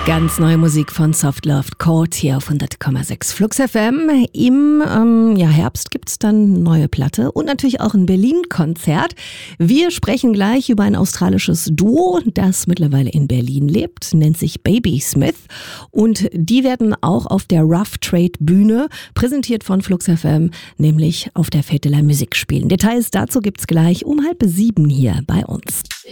Ganz neue Musik von Soft Loved Chord hier auf 100,6 Flux FM. Im Herbst gibt's dann neue Platte und natürlich auch ein Berlin-Konzert. Wir sprechen gleich über ein australisches Duo, das mittlerweile in Berlin lebt, nennt sich Baby Smith. Und die werden auch auf der Rough Trade Bühne, präsentiert von Flux FM, nämlich auf der Fête de la Musique spielen. Details dazu gibt's gleich um 6:30 hier bei uns.